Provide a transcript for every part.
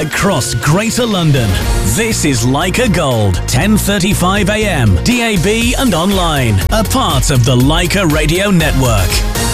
across Greater London. This is Leica Gold, 10:35 a.m, DAB and online. A part of the Leica Radio Network.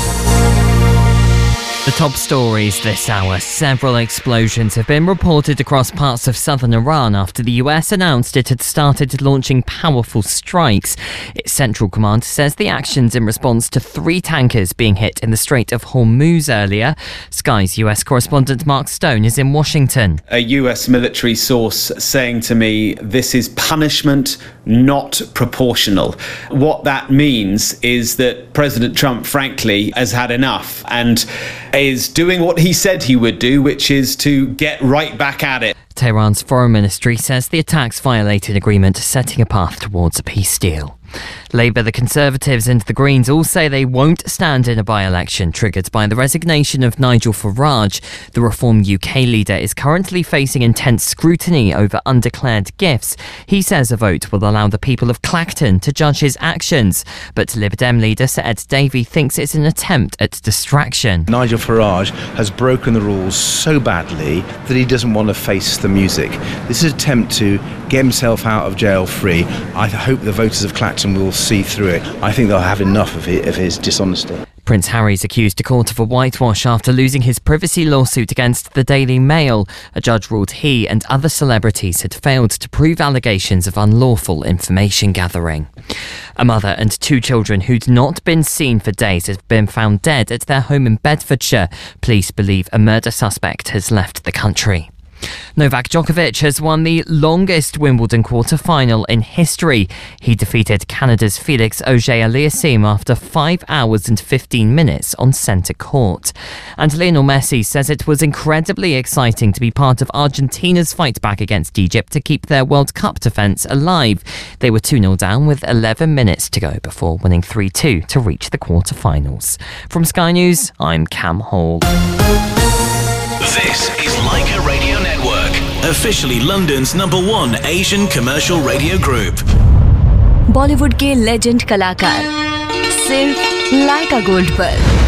The top stories this hour. Several explosions have been reported across parts of southern Iran after the US announced it had started launching powerful strikes. Its central command says the actions in response to 3 tankers being hit in the Strait of Hormuz earlier. Sky's US correspondent Mark Stone is in Washington. A US military source saying to me, this is punishment, not proportional. What that means is that President Trump, frankly, has had enough and is doing what he said he would do, which is to get right back at it. Tehran's foreign ministry says the attacks violated agreement setting a path towards a peace deal. Labour, the Conservatives and the Greens all say they won't stand in a by-election triggered by the resignation of Nigel Farage. The Reform UK leader is currently facing intense scrutiny over undeclared gifts. He says a vote will allow the people of Clacton to judge his actions. But Lib Dem leader Sir Ed Davey thinks it's an attempt at distraction. Nigel Farage has broken the rules so badly that he doesn't want to face the music. This is an attempt to get himself out of jail free. I hope the voters of Clacton will see through it. I think they'll have enough of his dishonesty. Prince Harry's accused a court of a whitewash after losing his privacy lawsuit against the Daily Mail. A judge ruled he and other celebrities had failed to prove allegations of unlawful information gathering. A mother and 2 children who'd not been seen for days have been found dead at their home in Bedfordshire. Police believe a murder suspect has left the country. Novak Djokovic has won the longest Wimbledon quarter-final in history. He defeated Canada's Felix Auger-Aliassime after 5 hours and 15 minutes on centre court. And Lionel Messi says it was incredibly exciting to be part of Argentina's fight back against Egypt to keep their World Cup defence alive. They were 2-0 down with 11 minutes to go before winning 3-2 to reach the quarter-finals. From Sky News, I'm Cam Hall. This is Leica Radio Network, officially London's #1 Asian commercial radio group. Bollywood के legend कलाकार सिर्फ लाइका gold पर।